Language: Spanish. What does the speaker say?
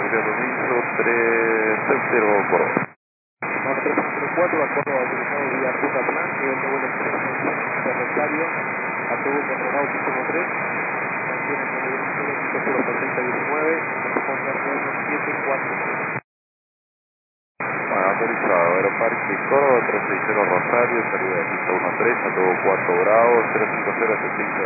Hotel Domingo 330 Córdoba. No, 304 a Córdoba, autorizado vía ruta plan, nivel de vuelo expreso de Rosario, autobús de Renault piso 3, mantiene el número 050 por 3019, responde al vuelo 743. Bueno, autorizado, Aeroparque Córdoba 360 Rosario, salida de pista 13, a todo 4 grados, 350 75.